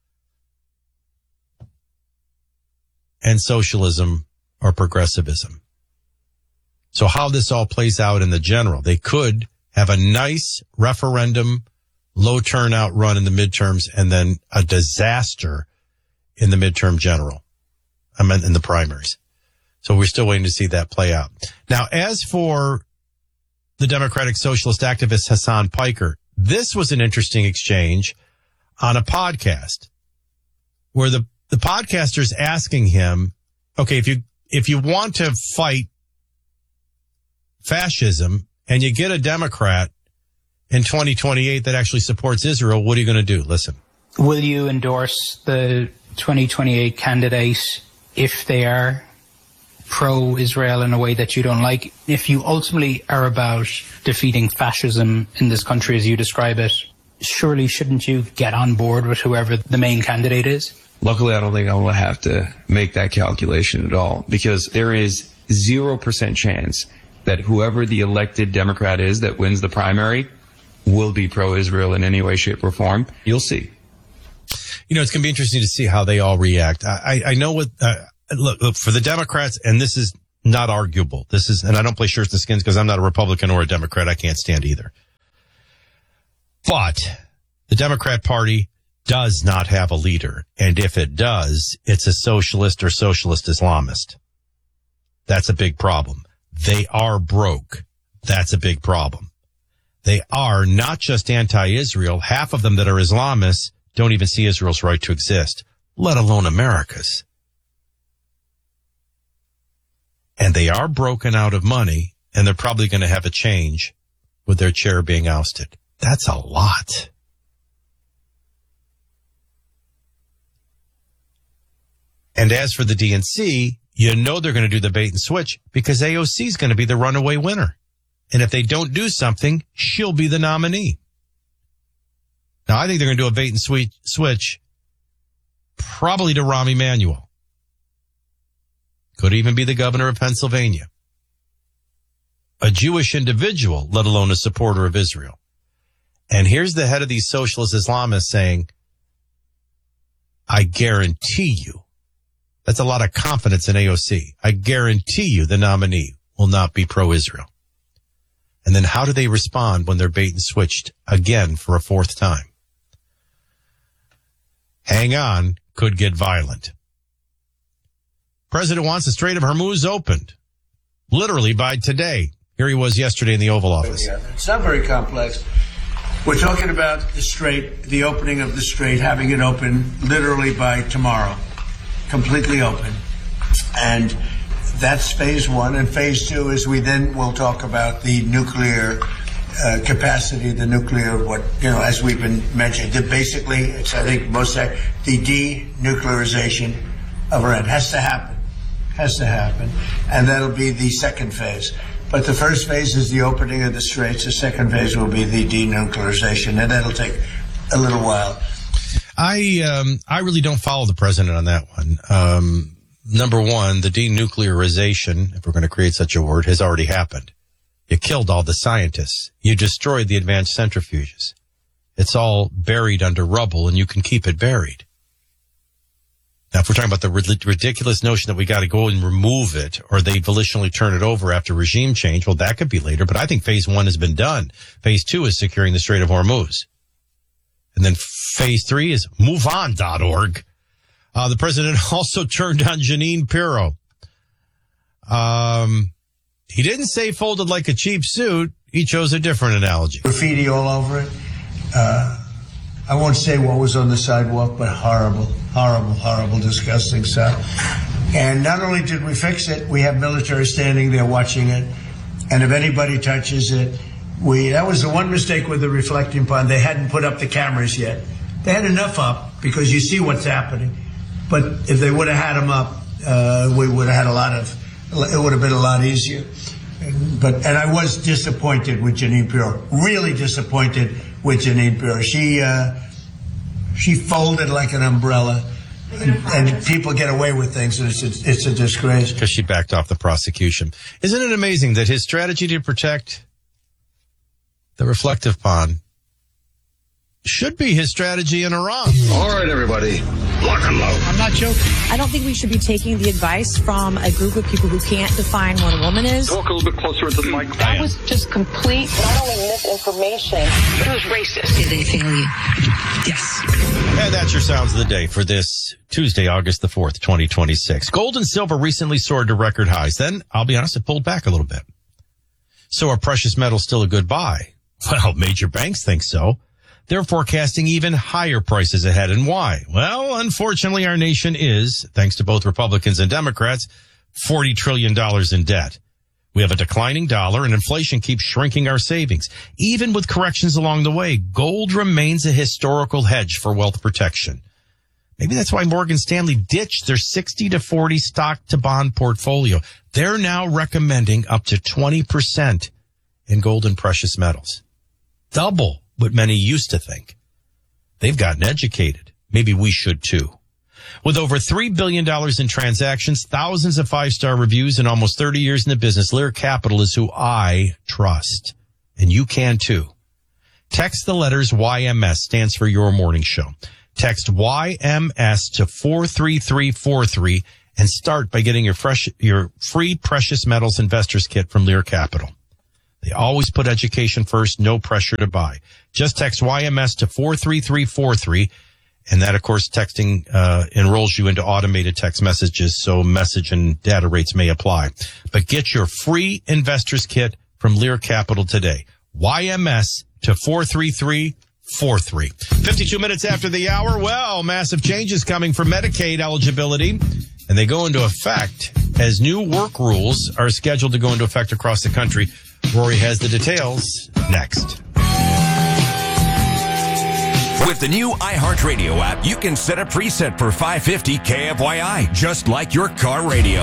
and socialism or progressivism. So how this all plays out in the general, they could have a nice referendum, low turnout run in the midterms, and then a disaster in the midterm general. I meant in the primaries. So we're still waiting to see that play out. Now, as for the Democratic Socialist activist Hassan Piker, this was an interesting exchange on a podcast where the, the podcaster's asking him, okay, if you, if you want to fight fascism and you get a Democrat in twenty twenty-eight that actually supports Israel, what are you going to do? Listen. Will you endorse the twenty twenty-eight candidate if they are pro-Israel in a way that you don't like? If you ultimately are about defeating fascism in this country as you describe it, surely shouldn't you get on board with whoever the main candidate is? Luckily, I don't think I will have to make that calculation at all, because there is zero percent chance that whoever the elected Democrat is that wins the primary will be pro-Israel in any way, shape, or form. You'll see. You know, it's going to be interesting to see how they all react. I, I know what, uh, look, look, for the Democrats, and this is not arguable. This is, and I don't play shirts and skins because I'm not a Republican or a Democrat. I can't stand either. But the Democrat Party does not have a leader. And if it does, it's a socialist or socialist Islamist. That's a big problem. They are broke. That's a big problem. They are not just anti-Israel. Half of them that are Islamists don't even see Israel's right to exist, let alone America's. And they are broken out of money, and they're probably going to have a change with their chair being ousted. That's a lot. And as for the D N C, you know they're going to do the bait and switch because A O C is going to be the runaway winner. And if they don't do something, she'll be the nominee. Now, I think they're going to do a bait and switch, switch probably to Rahm Emanuel. Could even be the governor of Pennsylvania. A Jewish individual, let alone a supporter of Israel. And here's the head of these socialist Islamists saying, I guarantee you, that's a lot of confidence in A O C. I guarantee you the nominee will not be pro-Israel. And then how do they respond when they're bait and switched again for a fourth time? Hang on, could get violent. President wants the Strait of Hormuz opened, literally by today. Here he was yesterday in the Oval Office. It's not very complex. We're talking about the Strait, the opening of the Strait, having it open literally by tomorrow, completely open. And that's phase one. And phase two is we then will talk about the nuclear uh, capacity, the nuclear, what, you know, as we've been mentioning. The, basically, it's, I think, most, the denuclearization of Iran has to happen. Has to happen. And that'll be the second phase. But the first phase is the opening of the straits. The second phase will be the denuclearization, and that'll take a little while. I um, I really don't follow the president on that one. Um, number one, the denuclearization, if we're going to create such a word, has already happened. You killed all the scientists. You destroyed the advanced centrifuges. It's all buried under rubble, and you can keep it buried. Now, if we're talking about the rid- ridiculous notion that we got to go and remove it, or they volitionally turn it over after regime change, well, that could be later. But I think phase one has been done. Phase two is securing the Strait of Hormuz. And then phase three is move on dot org. Uh, the president also turned on Jeanine Pirro. Um, he didn't say folded like a cheap suit. He chose a different analogy. Graffiti all over it. Uh, I won't say what was on the sidewalk, but horrible, horrible, horrible, disgusting stuff. And not only did we fix it, we have military standing there watching it. And if anybody touches it, we, that was the one mistake with the reflecting pond. They hadn't put up the cameras yet. They had enough up because you see what's happening. But if they would have had them up, uh, we would have had a lot of, it would have been a lot easier. But, and I was disappointed with Jeanine Pirro, really disappointed with Jeanine Pirro. She, uh, she folded like an umbrella, and, and people get away with things, and it's a, it's a disgrace. Because she backed off the prosecution. Isn't it amazing that his strategy to protect the reflective pond should be his strategy in Iran. All right, everybody, lock and load. I'm not joking. I don't think we should be taking the advice from a group of people who can't define what a woman is. Talk a little bit closer into the mic. That was just complete, not only misinformation, but it was racist. Did they fail you? Yes. And that's your sounds of the day for this Tuesday, August the fourth, twenty twenty-six. Gold and silver recently soared to record highs. Then, I'll be honest, it pulled back a little bit. So are precious metals still a good buy? Well, major banks think so. They're forecasting even higher prices ahead. And why? Well, unfortunately, our nation is, thanks to both Republicans and Democrats, forty trillion dollars in debt. We have a declining dollar and inflation keeps shrinking our savings. Even with corrections along the way, gold remains a historical hedge for wealth protection. Maybe that's why Morgan Stanley ditched their sixty to forty stock to bond portfolio. They're now recommending up to twenty percent in gold and precious metals. Double what many used to think. They've gotten educated. Maybe we should too. With over three billion dollars in transactions, thousands of five-star reviews, and almost thirty years in the business, Lear Capital is who I trust. And you can too. Text the letters Y M S, stands for Your Morning Show. Text Y M S to four three three four three and start by getting your fresh, your free precious metals investors kit from Lear Capital. They always put education first, no pressure to buy. Just text Y M S to four three three four three. And that, of course, texting uh enrolls you into automated text messages, so message and data rates may apply. But get your free investors kit from Lear Capital today. Y M S to four three three four three. fifty-two minutes after the hour. Well, massive changes coming for Medicaid eligibility, and they go into effect as new work rules are scheduled to go into effect across the country. Rory has the details next. With the new iHeartRadio app, you can set a preset for five fifty K F Y I, just like your car radio.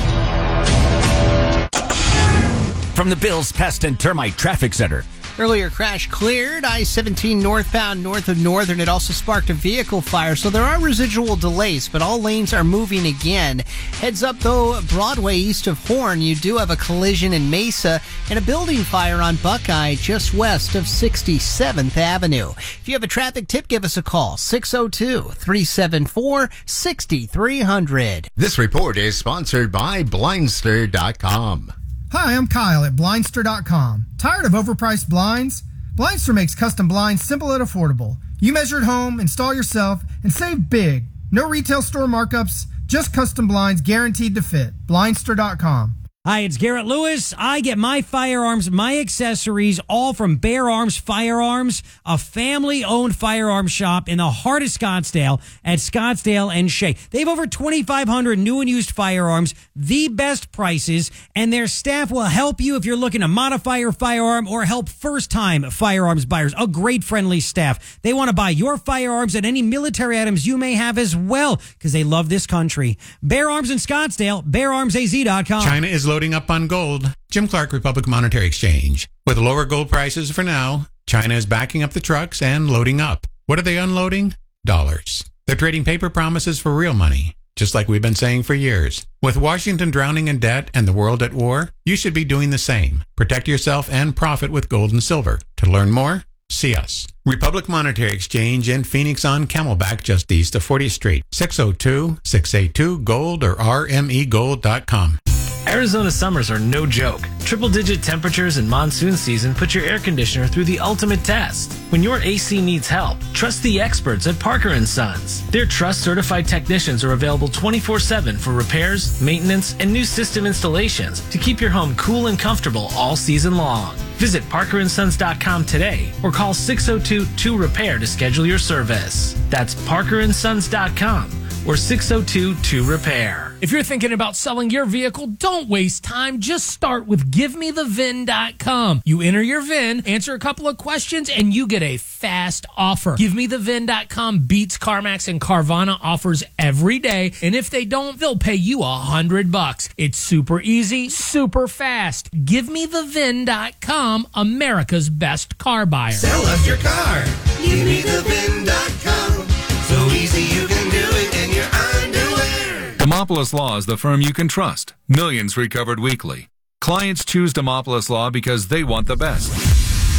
From the Bills Pest and Termite Traffic Center. Earlier crash cleared, I seventeen northbound north of Northern. It also sparked a vehicle fire, so there are residual delays, but all lanes are moving again. Heads up, though, Broadway east of Horn, you do have a collision in Mesa and a building fire on Buckeye just west of sixty-seventh Avenue. If you have a traffic tip, give us a call, six oh two, three seven four, six three zero zero. This report is sponsored by Blindster dot com. Hi, I'm Kyle at Blindster dot com. Tired of overpriced blinds? Blindster makes custom blinds simple and affordable. You measure at home, install yourself, and save big. No retail store markups, just custom blinds guaranteed to fit. Blindster dot com. Hi, it's Garrett Lewis. I get my firearms, my accessories, all from Bear Arms Firearms, a family-owned firearms shop in the heart of Scottsdale at Scottsdale and Shea. They have over twenty-five hundred new and used firearms, the best prices, and their staff will help you if you're looking to modify your firearm or help first-time firearms buyers. A great, friendly staff. They want to buy your firearms and any military items you may have as well because they love this country. Bear Arms in Scottsdale, bear arms a z dot com. China is loading up on gold. Jim Clark, Republic Monetary Exchange. With lower gold prices for now, China is backing up the trucks and loading up. What are they unloading? Dollars. They're trading paper promises for real money, just like we've been saying for years. With Washington drowning in debt and the world at war, you should be doing the same. Protect yourself and profit with gold and silver. To learn more, see us. Republic Monetary Exchange in Phoenix on Camelback, just east of fortieth Street. six oh two, six eight two, gold or r m e gold dot com. Arizona summers are no joke. Triple-digit temperatures and monsoon season put your air conditioner through the ultimate test. When your A C needs help, trust the experts at Parker and Sons. Their trust-certified technicians are available twenty-four seven for repairs, maintenance, and new system installations to keep your home cool and comfortable all season long. Visit parker and sons dot com today or call six oh two, two repair to schedule your service. That's parker and sons dot com or six oh two, two repair. If you're thinking about selling your vehicle, don't waste time. Just start with give me the V I N dot com. You enter your V I N, answer a couple of questions, and you get a fast offer. give me the V I N dot com beats CarMax and Carvana offers every day, and if they don't, they'll pay you a hundred bucks. It's super easy, super fast. give me the V I N dot com, America's best car buyer. Sell us your car. give me the V I N dot com. So easy you can do it in your underwear. Demopolis Law is the firm you can trust. Millions recovered weekly. Clients choose Demopolis Law because they want the best.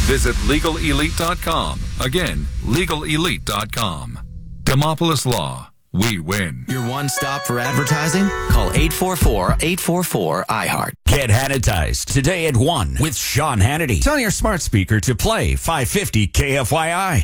Visit legal elite dot com. Again, legal elite dot com. Demopolis Law. We win. Your one stop for advertising? Call eight four four, eight four four, I heart. Get Hannitized today at one with Sean Hannity. Tell your smart speaker to play five fifty K F Y I.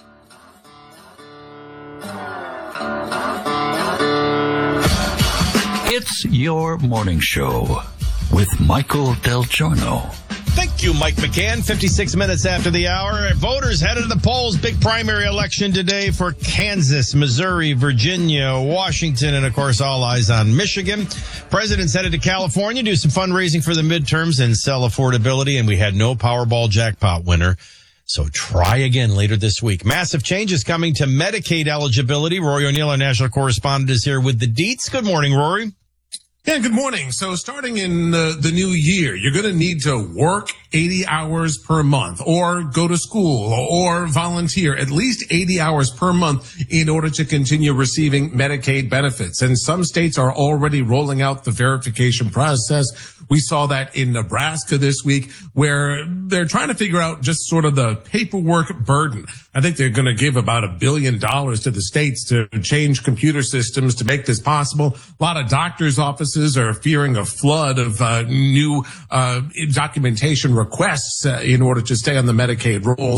It's your morning show with Michael Del Giorno. Thank you, Mike McCann. fifty-six minutes after the hour. Voters headed to the polls. Big primary election today for Kansas, Missouri, Virginia, Washington, and, of course, all eyes on Michigan. President's headed to California, do some fundraising for the midterms and sell affordability, and we had no Powerball jackpot winner. So try again later this week. Massive changes coming to Medicaid eligibility. Rory O'Neill, our national correspondent, is here with the deets. Good morning, Rory. Yeah, good morning. So starting in uh, the new year, you're going to need to work eighty hours per month or go to school or volunteer at least eighty hours per month in order to continue receiving Medicaid benefits. And some states are already rolling out the verification process. We saw that in Nebraska this week, where they're trying to figure out just sort of the paperwork burden. I think they're going to give about a billion dollars to the states to change computer systems to make this possible. A lot of doctors' offices are fearing a flood of uh, new uh, documentation requests uh, in order to stay on the Medicaid rolls.